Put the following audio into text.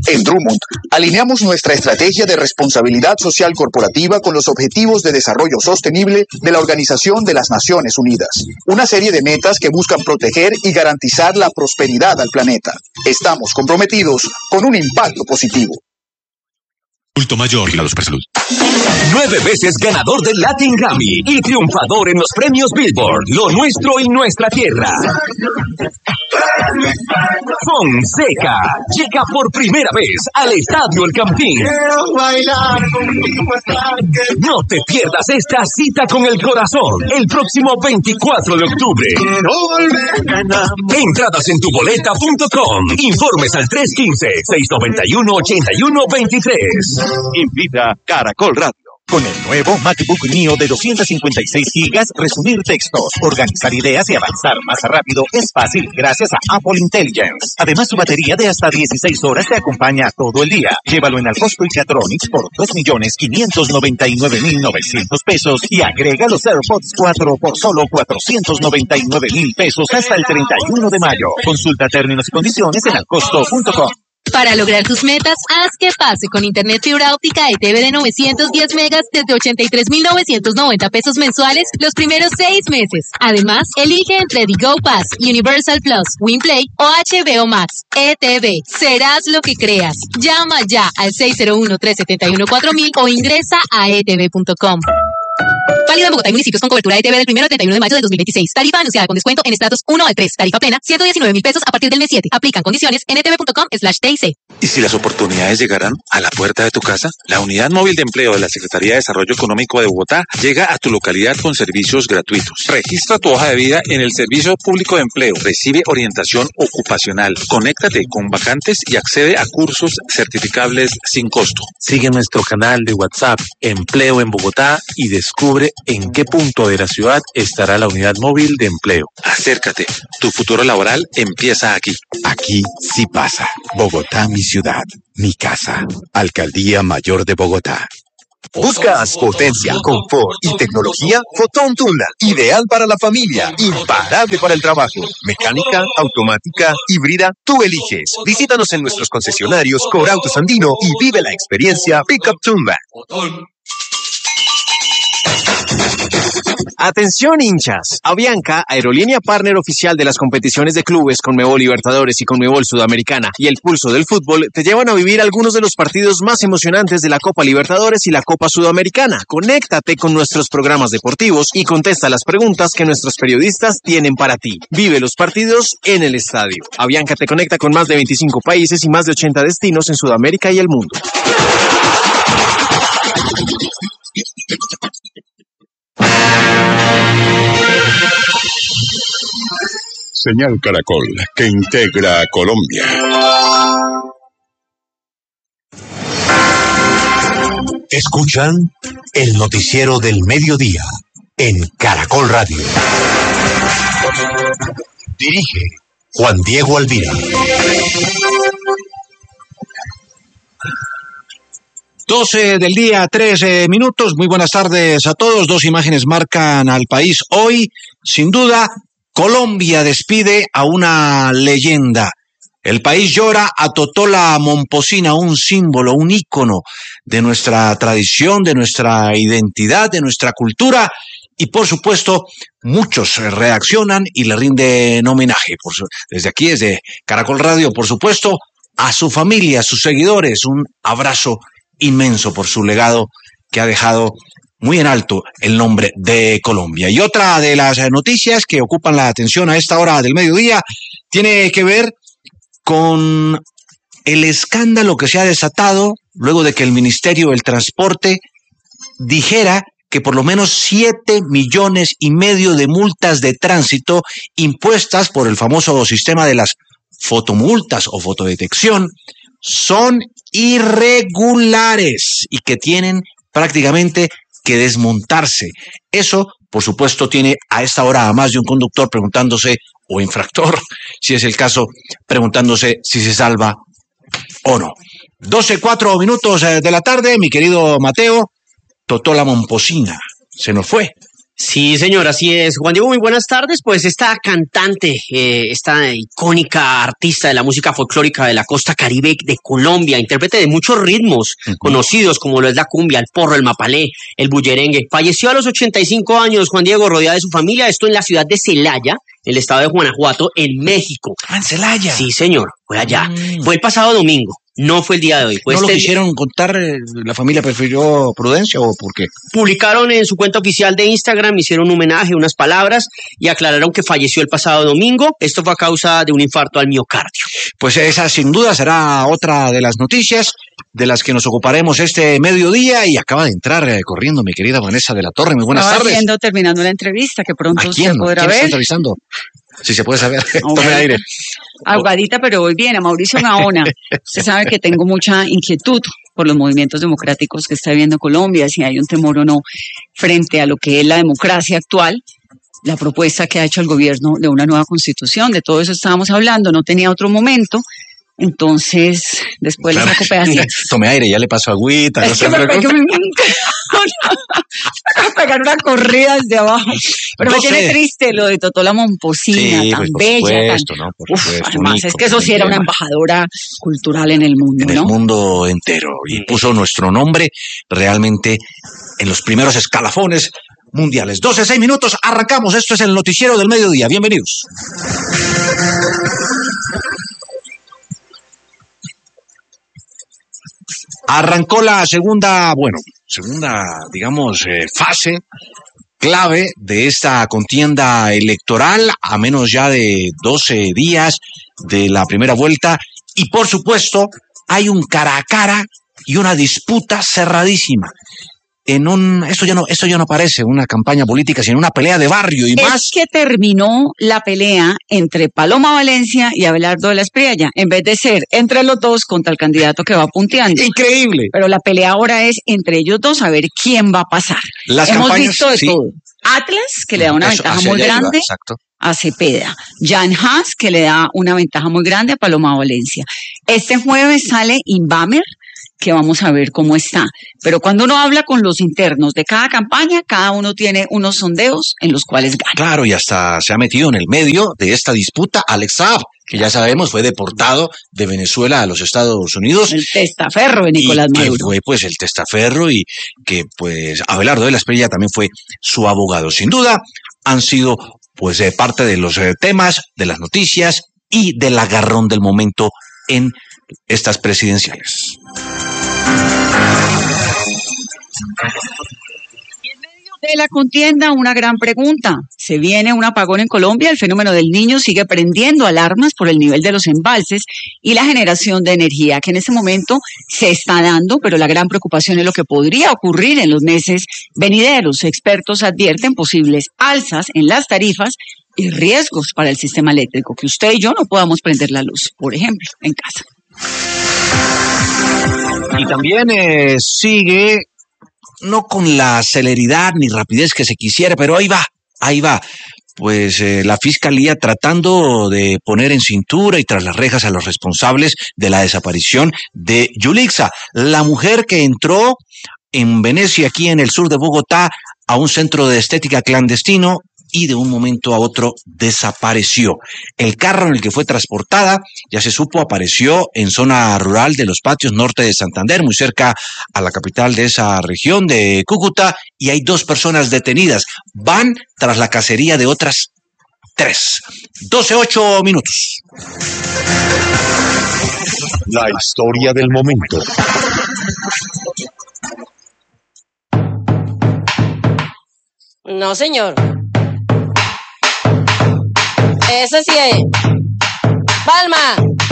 En Drummond, alineamos nuestra estrategia de responsabilidad social corporativa con los Objetivos de Desarrollo Sostenible de la Organización de las Naciones Unidas. Una serie de metas que buscan proteger y garantizar la prosperidad al planeta. Estamos comprometidos con un impacto positivo. Adulto mayor, vigilados por salud. 9 veces ganador del Latin Grammy y triunfador en los premios Billboard, Lo Nuestro y Nuestra Tierra. Fonseca llega por primera vez al Estadio El Campín. No te pierdas esta cita con el corazón el próximo 24 de octubre. Entradas en tuboleta.com. Informes al 315-691-8123. Invita Caracol Radio. Con el nuevo MacBook Neo de 256 GB, resumir textos, organizar ideas y avanzar más rápido es fácil gracias a Apple Intelligence. Además, su batería de hasta 16 horas te acompaña todo el día. Llévalo en Alcosco y Catronics por $2.599.900 pesos y agrega los AirPods 4 por solo $499,000 pesos hasta el 31 de mayo. Consulta términos y condiciones en alcosto.com. Para lograr tus metas, haz que pase con Internet fibra óptica ETV de 910 megas desde 83,990 pesos mensuales los primeros 6 meses. Además, elige entre The Go Pass, Universal Plus, WinPlay o HBO Max. ETV, serás lo que creas. Llama ya al 601-371-4000 o ingresa a etv.com. Válido en Bogotá y municipios con cobertura ETV del 1 al 31 de mayo del 2026. Tarifa anunciada con descuento en estratos 1 al 3. Tarifa plena, 119,000 pesos a partir del mes 7. Aplican condiciones en etv.com/TIC. ¿Y si las oportunidades llegaran a la puerta de tu casa? La Unidad Móvil de Empleo de la Secretaría de Desarrollo Económico de Bogotá llega a tu localidad con servicios gratuitos. Registra tu hoja de vida en el Servicio Público de Empleo. Recibe orientación ocupacional. Conéctate con vacantes y accede a cursos certificables sin costo. Sigue nuestro canal de WhatsApp Empleo en Bogotá y descubre en qué punto de la ciudad estará la Unidad Móvil de Empleo. Acércate. Tu futuro laboral empieza aquí. Aquí sí pasa. Bogotá, mi ciudad, mi casa. Alcaldía Mayor de Bogotá. ¿Buscas potencia, confort y tecnología? Fotón Tundra, ideal para la familia, imparable para el trabajo. Mecánica, automática, híbrida, tú eliges. Visítanos en nuestros concesionarios Corautos Andino y vive la experiencia Pickup Tundra. Atención hinchas, Avianca, aerolínea partner oficial de las competiciones de clubes Conmebol Libertadores y Conmebol Sudamericana y el pulso del fútbol, te llevan a vivir algunos de los partidos más emocionantes de la Copa Libertadores y la Copa Sudamericana. Conéctate con nuestros programas deportivos y contesta las preguntas que nuestros periodistas tienen para ti. Vive los partidos en el estadio. Avianca te conecta con más de 25 países y más de 80 destinos en Sudamérica y el mundo. Señal Caracol, que integra a Colombia. Escuchan el noticiero del mediodía en Caracol Radio. Dirige Juan Diego Alvira. 12 del día, 13 minutos. Muy buenas tardes a todos. Dos imágenes marcan al país hoy. Sin duda, Colombia despide a una leyenda. El país llora a Totola Momposina, un símbolo, un ícono de nuestra tradición, de nuestra identidad, de nuestra cultura. Y por supuesto, muchos reaccionan y le rinden homenaje. Desde aquí, desde Caracol Radio, por supuesto, a su familia, a sus seguidores, un abrazo inmenso por su legado que ha dejado muy en alto el nombre de Colombia. Y otra de las noticias que ocupan la atención a esta hora del mediodía tiene que ver con el escándalo que se ha desatado luego de que el Ministerio del Transporte dijera que por lo menos 7,5 millones de multas de tránsito impuestas por el famoso sistema de las fotomultas o fotodetección son irregulares y que tienen prácticamente que desmontarse. Eso, por supuesto, tiene a esta hora a más de un conductor preguntándose, o infractor, si es el caso, preguntándose si se salva o no. 12:04 minutos de la tarde, mi querido Mateo. Totola Momposina se nos fue. Sí, señor, así es. Juan Diego, muy buenas tardes. Pues esta cantante, esta icónica artista de la música folclórica de la costa caribe de Colombia, intérprete de muchos ritmos conocidos como lo es la cumbia, el porro, el mapalé, el bullerengue, falleció a los 85 años, Juan Diego, rodeada de su familia, esto en la ciudad de Celaya, en el estado de Guanajuato, en México. Ah, en Celaya. Sí, señor, fue allá. Fue el pasado domingo. No fue el día de hoy. ¿No lo quisieron contar? ¿La familia prefirió prudencia o por qué? Publicaron en su cuenta oficial de Instagram, hicieron un homenaje, unas palabras y aclararon que falleció el pasado domingo. Esto fue a causa de un infarto al miocardio. Pues esa sin duda será otra de las noticias de las que nos ocuparemos este mediodía. Y acaba de entrar corriendo mi querida Vanessa de la Torre. Muy buenas tardes. Terminando la entrevista que pronto usted podrá ver. ¿Quién ver? está entrevistando? Si se puede saber, tome aire. Ahogadita, pero voy bien. A Mauricio Gaona. Usted sabe que tengo mucha inquietud por los movimientos democráticos que está viviendo Colombia, si hay un temor o no frente a lo que es la democracia actual, la propuesta que ha hecho el gobierno de una nueva constitución. De todo eso estábamos hablando, no tenía otro momento. Entonces, después le saco pedacitos. Tome aire, ya le paso agüita. Es que me pegué pegar una corrida desde abajo. Pero me tiene triste lo de Totola Momposina, tan bella. Además, es que eso sí era una embajadora cultural en el mundo, En el mundo entero. Y puso nuestro nombre realmente en los primeros escalafones mundiales. 12, 6 minutos, arrancamos. Esto es el noticiero del mediodía. Bienvenidos. Arrancó la segunda, digamos, fase clave de esta contienda electoral a menos ya de 12 días de la primera vuelta y por supuesto hay un cara a cara y una disputa cerradísima. Esto ya no parece una campaña política, sino una pelea de barrio y más. Es que terminó la pelea entre Paloma Valencia y Abelardo de la Espriella, en vez de ser entre los dos contra el candidato que va punteando. Increíble. Pero la pelea ahora es entre ellos dos a ver quién va a pasar. Hemos visto de todo. Atlas, que le da una ventaja muy grande a Cepeda. Jan Haas, que le da una ventaja muy grande a Paloma Valencia. Este jueves sale Inbamer, que vamos a ver cómo está. Pero cuando uno habla con los internos de cada campaña, cada uno tiene unos sondeos en los cuales gana. Claro, y hasta se ha metido en el medio de esta disputa Alex Saab, que ya sabemos fue deportado de Venezuela a los Estados Unidos. El testaferro de Nicolás Maduro. Que fue pues el testaferro y que pues Abelardo de la Espriella también fue su abogado. Sin duda han sido pues parte de los temas, de las noticias y del agarrón del momento en estas presidenciales. De la contienda, una gran pregunta. ¿Se viene un apagón en Colombia? El fenómeno del Niño sigue prendiendo alarmas por el nivel de los embalses y la generación de energía que en este momento se está dando, pero la gran preocupación es lo que podría ocurrir en los meses venideros. Expertos advierten posibles alzas en las tarifas y riesgos para el sistema eléctrico, que usted y yo no podamos prender la luz, por ejemplo, en casa. Y también sigue, no con la celeridad ni rapidez que se quisiera, pero ahí va. Pues la Fiscalía tratando de poner en cintura y tras las rejas a los responsables de la desaparición de Yulixa, la mujer que entró en Venecia, aquí en el sur de Bogotá, a un centro de estética clandestino y de un momento a otro desapareció. El carro en el que fue transportada, ya se supo, apareció en zona rural de Los Patios, norte de Santander, muy cerca a la capital de esa región de Cúcuta, y hay 2 personas detenidas. Van tras la cacería de otras 3. 12:08 minutos. La historia del momento. No, señor. Ese sí es. Palma.